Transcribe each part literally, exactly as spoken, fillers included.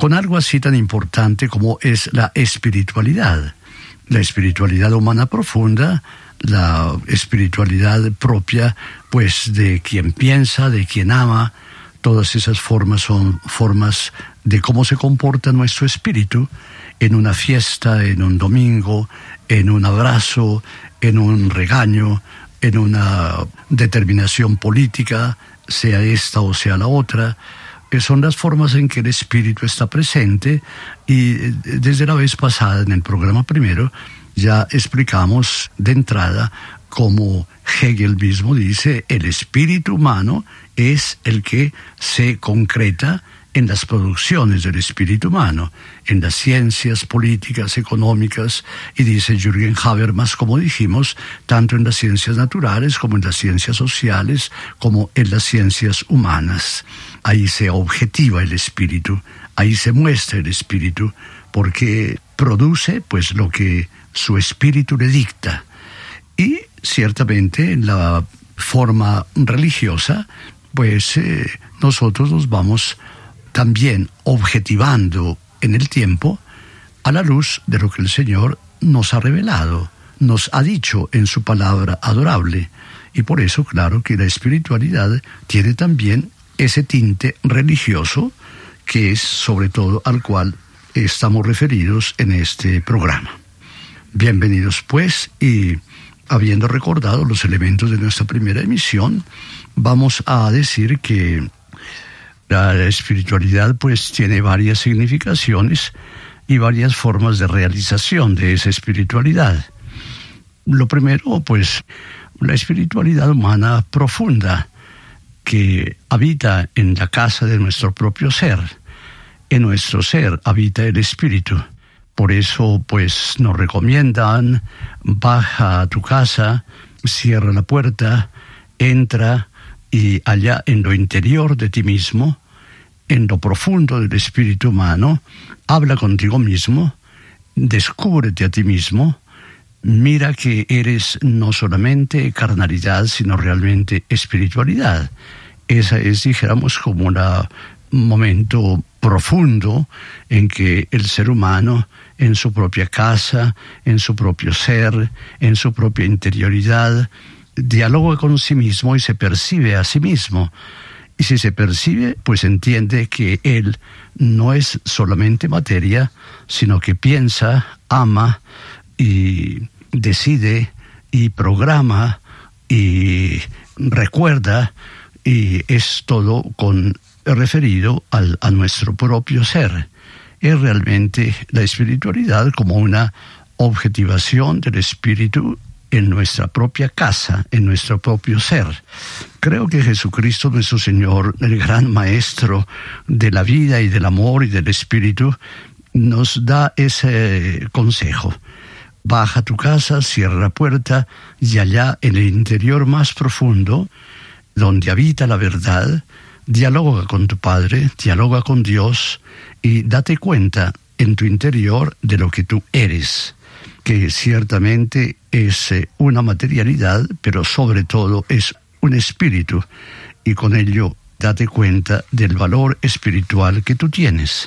con algo así tan importante como es la espiritualidad. La espiritualidad humana profunda, la espiritualidad propia, pues, de quien piensa, de quien ama. Todas esas formas son formas de cómo se comporta nuestro espíritu en una fiesta, en un domingo, en un abrazo, en un regaño, en una determinación política, sea esta o sea la otra, que son las formas en que el espíritu está presente. Y desde la vez pasada, en el programa primero, ya explicamos de entrada cómo Hegel mismo dice, el espíritu humano es el que se concreta en las producciones del espíritu humano, en las ciencias políticas, económicas, y dice Jürgen Habermas, como dijimos, tanto en las ciencias naturales como en las ciencias sociales, como en las ciencias humanas. Ahí se objetiva el espíritu, ahí se muestra el espíritu, porque produce pues lo que su espíritu le dicta. Y ciertamente en la forma religiosa, pues eh, nosotros nos vamos también objetivando en el tiempo a la luz de lo que el Señor nos ha revelado, nos ha dicho en su palabra adorable. Y por eso, claro, que la espiritualidad tiene también ese tinte religioso que es sobre todo al cual estamos referidos en este programa. Bienvenidos pues, y habiendo recordado los elementos de nuestra primera emisión, vamos a decir que la espiritualidad pues tiene varias significaciones y varias formas de realización de esa espiritualidad. Lo primero, pues, la espiritualidad humana profunda que habita en la casa de nuestro propio ser. En nuestro ser habita el espíritu. Por eso, pues, nos recomiendan, baja a tu casa, cierra la puerta, entra y allá en lo interior de ti mismo, en lo profundo del espíritu humano, habla contigo mismo, descúbrete a ti mismo, mira que eres no solamente carnalidad, sino realmente espiritualidad. Esa es, dijéramos, como un momento profundo en que el ser humano, en su propia casa, en su propio ser, en su propia interioridad, dialoga con sí mismo y se percibe a sí mismo. Y si se percibe, pues entiende que él no es solamente materia, sino que piensa, ama y decide y programa y recuerda, y es todo con referido al, a nuestro propio ser. Es realmente la espiritualidad como una objetivación del espíritu en nuestra propia casa, en nuestro propio ser. Creo que Jesucristo, nuestro Señor, el gran Maestro de la vida y del amor y del espíritu, nos da ese consejo. Baja a tu casa, cierra la puerta, y allá en el interior más profundo, donde habita la verdad, dialoga con tu Padre, dialoga con Dios, y date cuenta en tu interior de lo que tú eres, que ciertamente es una materialidad, pero sobre todo es un espíritu, y con ello date cuenta del valor espiritual que tú tienes.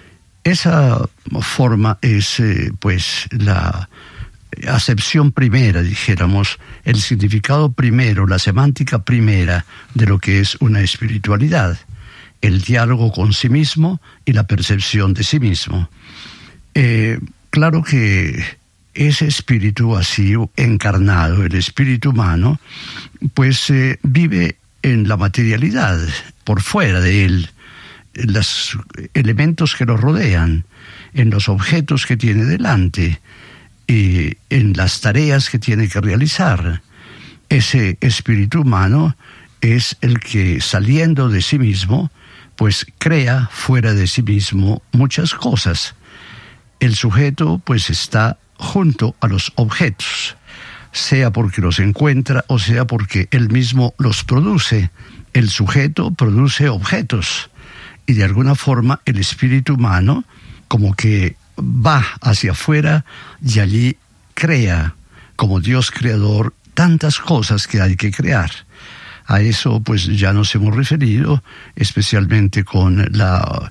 Esa forma es, eh, pues, la acepción primera, dijéramos, el significado primero, la semántica primera de lo que es una espiritualidad, el diálogo con sí mismo y la percepción de sí mismo. Eh, claro que ese espíritu así encarnado, el espíritu humano, pues eh, vive en la materialidad, por fuera de él, en los elementos que lo rodean, en los objetos que tiene delante, y en las tareas que tiene que realizar. Ese espíritu humano es el que, saliendo de sí mismo, pues crea fuera de sí mismo muchas cosas. El sujeto pues está junto a los objetos, sea porque los encuentra o sea porque él mismo los produce. El sujeto produce objetos y de alguna forma el espíritu humano como que va hacia afuera y allí crea, como Dios creador, tantas cosas que hay que crear. A eso pues ya nos hemos referido, especialmente con la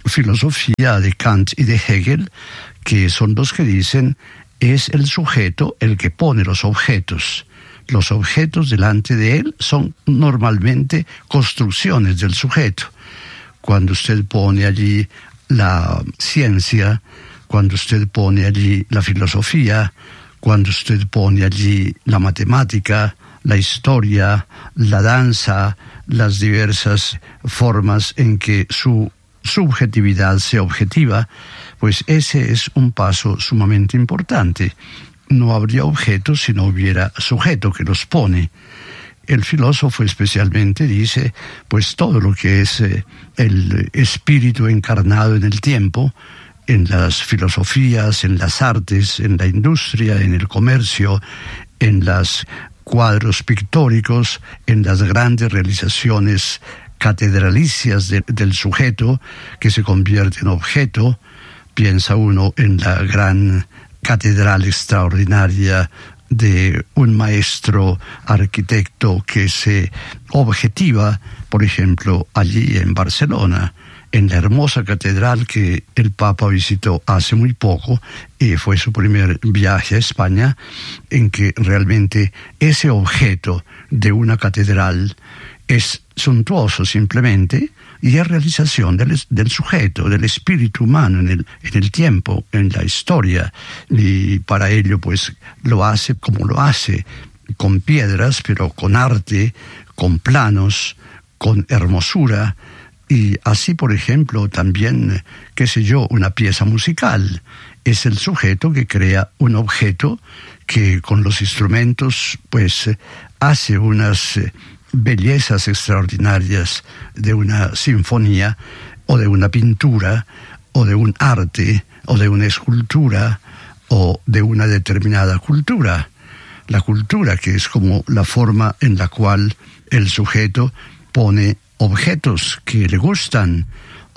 filosofía de Kant y de Hegel, que son los que dicen es el sujeto el que pone los objetos. Los objetos delante de él son normalmente construcciones del sujeto. Cuando usted pone allí la ciencia, cuando usted pone allí la filosofía, cuando usted pone allí la matemática, la historia, la danza, las diversas formas en que su subjetividad se objetiva, pues ese es un paso sumamente importante. No habría objetos si no hubiera sujeto que los pone. El filósofo especialmente dice, pues todo lo que es eh, el espíritu encarnado en el tiempo, en las filosofías, en las artes, en la industria, en el comercio, en los cuadros pictóricos, en las grandes realizaciones catedralicias de, del sujeto que se convierte en objeto. Piensa uno en la gran catedral extraordinaria de un maestro arquitecto que se objetiva, por ejemplo, allí en Barcelona, en la hermosa catedral que el Papa visitó hace muy poco, y fue su primer viaje a España, en que realmente ese objeto de una catedral es suntuoso simplemente, y es realización del, del sujeto, del espíritu humano en el, en el tiempo, en la historia, y para ello pues lo hace como lo hace, con piedras, pero con arte, con planos, con hermosura, y así, por ejemplo, también, qué sé yo, una pieza musical. Es el sujeto que crea un objeto que con los instrumentos pues hace unas bellezas extraordinarias de una sinfonía o de una pintura o de un arte o de una escultura o de una determinada cultura. La cultura, que es como la forma en la cual el sujeto pone objetos que le gustan,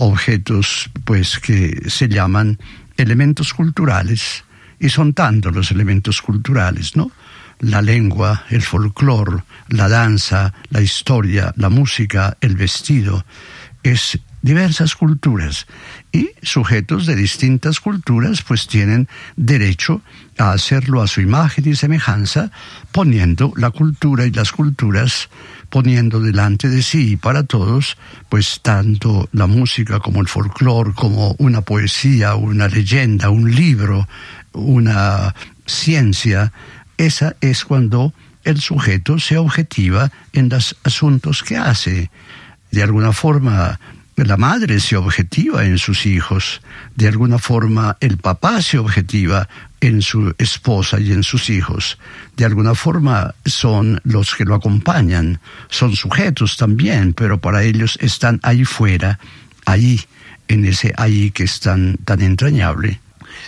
objetos pues que se llaman elementos culturales, y son tantos los elementos culturales, ¿no? La lengua, el folclore, la danza, la historia, la música, el vestido, es diversas culturas, y sujetos de distintas culturas pues tienen derecho a hacerlo a su imagen y semejanza, poniendo la cultura y las culturas, poniendo delante de sí y para todos, pues tanto la música como el folclore, como una poesía, una leyenda, un libro, una ciencia. Esa es cuando el sujeto se objetiva en los asuntos que hace. De alguna forma, la madre se objetiva en sus hijos. De alguna forma, el papá se objetiva en su esposa y en sus hijos. De alguna forma, son los que lo acompañan. Son sujetos también, pero para ellos están ahí fuera, ahí, en ese ahí que es tan, tan entrañable.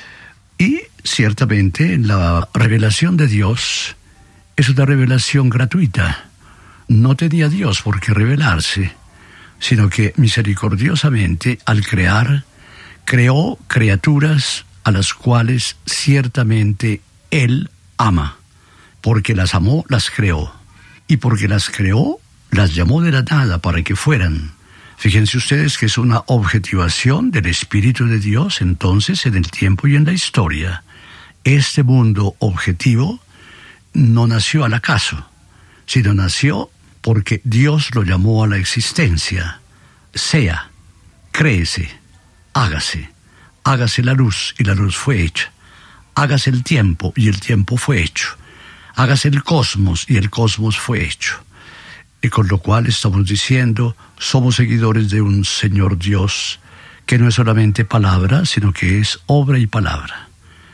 Y ciertamente la revelación de Dios es una revelación gratuita. No tenía Dios por qué revelarse, sino que misericordiosamente al crear, creó criaturas a las cuales ciertamente Él ama. Porque las amó, las creó. Y porque las creó, las llamó de la nada para que fueran. Fíjense ustedes que es una objetivación del Espíritu de Dios entonces en el tiempo y en la historia. Este mundo objetivo no nació al acaso, sino nació porque Dios lo llamó a la existencia. Sea, créese, hágase, hágase la luz y la luz fue hecha. Hágase el tiempo y el tiempo fue hecho. Hágase el cosmos y el cosmos fue hecho. Y con lo cual estamos diciendo, somos seguidores de un Señor Dios que no es solamente palabra, sino que es obra y palabra.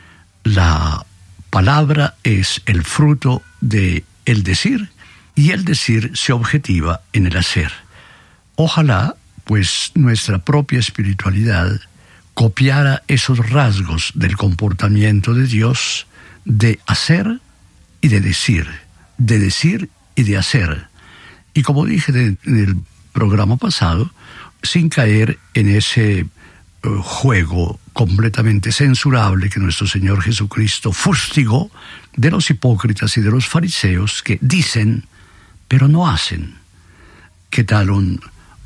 La palabra es el fruto de el decir, y el decir se objetiva en el hacer. Ojalá, pues, nuestra propia espiritualidad copiara esos rasgos del comportamiento de Dios de hacer y de decir, de decir y de hacer. Y como dije en el programa pasado, sin caer en ese uh, juego completamente censurable que nuestro Señor Jesucristo fustigó de los hipócritas y de los fariseos que dicen, pero no hacen. ¿Qué tal un,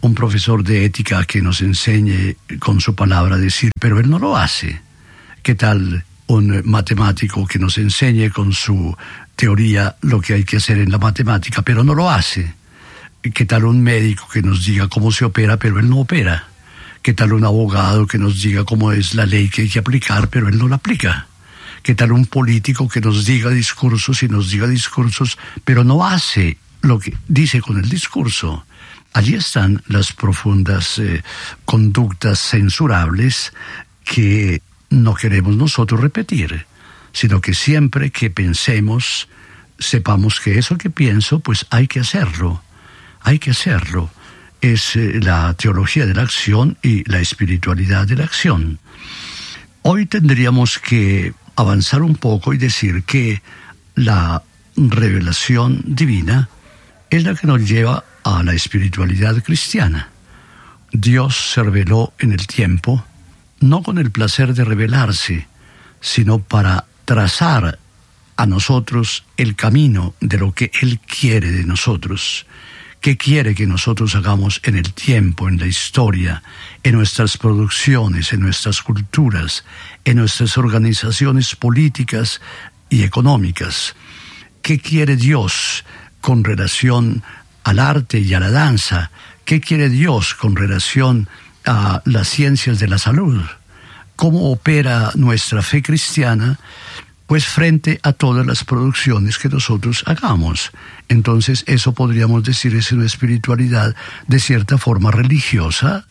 un profesor de ética que nos enseñe con su palabra a decir, pero él no lo hace. ¿Qué tal un matemático que nos enseñe con su teoría lo que hay que hacer en la matemática, pero no lo hace? ¿Qué tal un médico que nos diga cómo se opera, pero él no opera? ¿Qué tal un abogado que nos diga cómo es la ley que hay que aplicar, pero él no la aplica? ¿Qué tal un político que nos diga discursos y nos diga discursos, pero no hace lo que dice con el discurso? Allí están las profundas eh, conductas censurables que no queremos nosotros repetir, sino que siempre que pensemos, sepamos que eso que pienso, pues hay que hacerlo, hay que hacerlo. Es eh, la teología de la acción y la espiritualidad de la acción. Hoy tendríamos que avanzar un poco y decir que la revelación divina es la que nos lleva a la espiritualidad cristiana. Dios se reveló en el tiempo, no con el placer de revelarse, sino para trazar a nosotros el camino de lo que Él quiere de nosotros. ¿Qué quiere que nosotros hagamos en el tiempo, en la historia, en nuestras producciones, en nuestras culturas, en nuestras organizaciones políticas y económicas? ¿Qué quiere Dios con relación al arte y a la danza? ¿Qué quiere Dios con relación a las ciencias de la salud? ¿Cómo opera nuestra fe cristiana? Pues frente a todas las producciones que nosotros hagamos. Entonces eso podríamos decir es una espiritualidad de cierta forma religiosa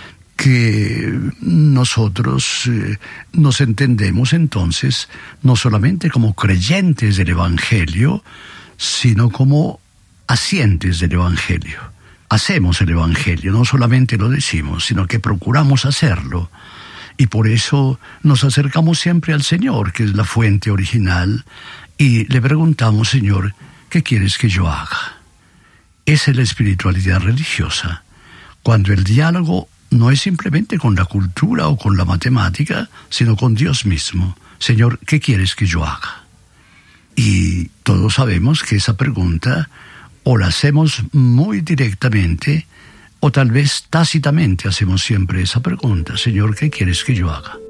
que nosotros eh, nos entendemos entonces no solamente como creyentes del Evangelio, sino como hacientes del Evangelio. Hacemos el Evangelio, no solamente lo decimos, sino que procuramos hacerlo. Y por eso nos acercamos siempre al Señor, que es la fuente original, y le preguntamos, Señor, ¿qué quieres que yo haga? Esa es la espiritualidad religiosa, cuando el diálogo no es simplemente con la cultura o con la matemática, sino con Dios mismo. Señor, ¿qué quieres que yo haga? Y todos sabemos que esa pregunta o la hacemos muy directamente, o tal vez tácitamente hacemos siempre esa pregunta, Señor, ¿qué quieres que yo haga?